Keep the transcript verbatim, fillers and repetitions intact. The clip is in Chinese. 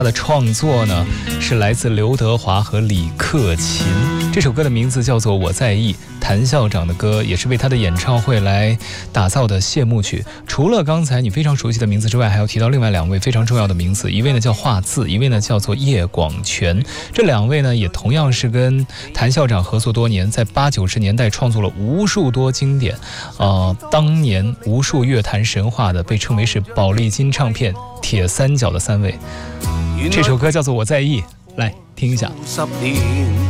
他的创作呢是来自刘德华和李克勤，这首歌的名字叫做《我在意》，谭校长的歌，也是为他的演唱会来打造的谢幕曲。除了刚才你非常熟悉的名字之外，还要提到另外两位非常重要的名字，一位呢叫华字，一位呢叫做叶广全。这两位呢也同样是跟谭校长合作多年，在八九十年代创作了无数多经典，呃，当年无数乐坛神话的，被称为是宝丽金唱片铁三角的三位。这首歌叫做《我在意》，来听一下。